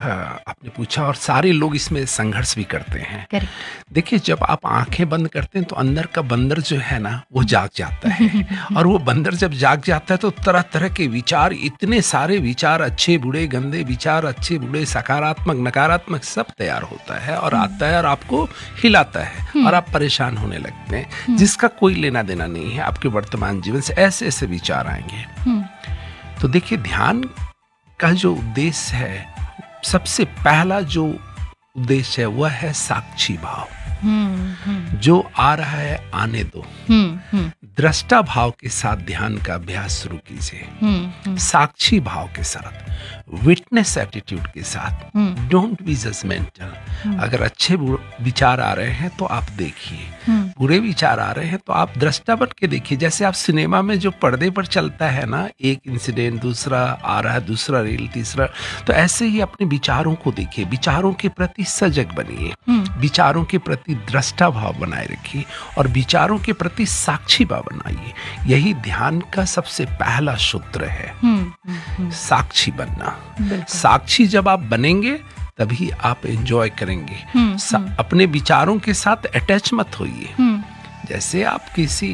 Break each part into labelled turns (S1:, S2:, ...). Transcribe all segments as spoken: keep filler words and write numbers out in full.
S1: आपने पूछा, और सारे लोग इसमें संघर्ष भी करते हैं।
S2: करेक्ट।
S1: देखिए, जब आप आंखें बंद करते हैं तो अंदर का बंदर जो है ना वो जाग जाता है और वो बंदर जब जाग जाता है तो तरह तरह के विचार, इतने सारे विचार, अच्छे बुरे गंदे विचार, अच्छे बुरे सकारात्मक नकारात्मक, सब तैयार होता है और आता है और आपको हिलाता है और आप परेशान होने लगते हैं, जिसका कोई लेना देना नहीं है आपके वर्तमान जीवन से। ऐसे ऐसे विचार आएंगे। तो देखिए, ध्यान का जो उद्देश्य है, सबसे पहला जो उद्देश्य है वह है साक्षी भाव।
S2: हम्म, हम्म,
S1: जो आ रहा है आने दो।
S2: हम्म, हम्म,
S1: दृष्टा भाव के साथ ध्यान का अभ्यास शुरू कीजिए।
S2: हम्म, हम्म,
S1: साक्षी भाव के साथ, विटनेस एटीट्यूड के साथ,
S2: हम्म,
S1: डोंट बी जजमेंटल। अगर अच्छे बुरे विचार आ रहे हैं तो आप देखिए,
S2: हम्म,
S1: बुरे विचार आ रहे हैं तो आप दृष्टा बन के देखिए। जैसे आप सिनेमा में जो पर्दे पर चलता है ना, एक इंसिडेंट, दूसरा आ रहा है, दूसरा रील, तीसरा, तो ऐसे ही अपने विचारों को देखिए। विचारों के प्रति सजग बनिए, विचारों के प्रति दृष्टा भाव बनाए रखिए और विचारों के प्रति साक्षी भाव बनाइए। यही ध्यान का सबसे पहला सूत्र है,
S2: हम्म, हम्म,
S1: साक्षी बनना।
S2: बिल्कुल।
S1: साक्षी जब आप बनेंगे तभी आप एंजॉय करेंगे।
S2: हम्म,
S1: सा- अपने विचारों के साथ अटैच मत होइए।
S2: हम्म,
S1: जैसे आप किसी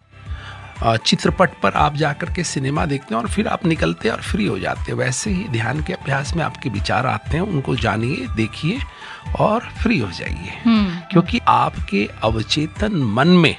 S1: अ, चित्रपट पर आप जाकर के सिनेमा देखते हैं और फिर आप निकलते हैं और फ्री हो जाते हैं, वैसे ही ध्यान के अभ्यास में आपके विचार आते हैं, उनको जानिए, देखिए और फ्री हो जाइए।
S2: हम्म,
S1: क्योंकि आपके अवचेतन मन में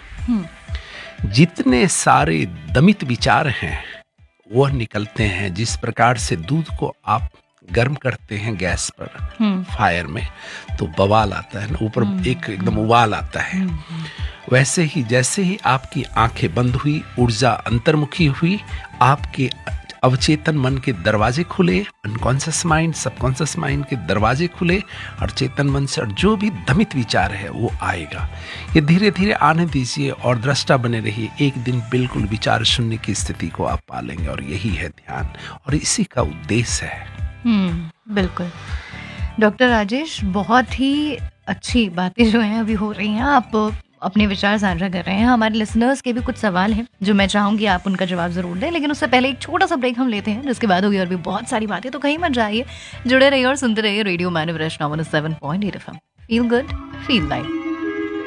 S2: हम्म,
S1: जितने सारे दमित विचार हैं वह निकलते हैं। जिस प्रकार से दूध को आप गर्म करते हैं गैस पर,
S2: हम्म,
S1: फायर में, तो बवाल आता है ना, ऊपर एक एकदम उबाल आता है। वैसे ही जैसे ही आपकी आंखें बंद हुई, ऊर्जा अंतर्मुखी हुई, आपके अवचेतन मन के दरवाजे खुले, अनकॉन्शियस माइंड, सबकॉन्शियस माइंड के दरवाजे खुले और चेतन मन से और जो भी दमित विचार है वो आएगा। ये धीरे धीरे आने दीजिए और दृष्टा बने रहिए। एक दिन बिल्कुल विचार शून्य की स्थिति को आप पालेंगे और यही है ध्यान और इसी का उद्देश्य है।
S2: हम्म, बिल्कुल। डॉक्टर राजेश, बहुत ही अच्छी बातें जो हैं अभी हो रही हैं, आप अपने विचार साझा कर रहे हैं। हमारे लिसनर्स के भी कुछ सवाल हैं जो मैं चाहूंगी आप उनका जवाब जरूर दें, लेकिन उससे पहले एक छोटा सा ब्रेक हम लेते हैं, जिसके बाद होगी और भी बहुत सारी बातें। तो कहीं मत जाइए, जुड़े रहिए और सुनते रहिए रेडियो मानव रचना one seven point eight F M. Feel good, feel light.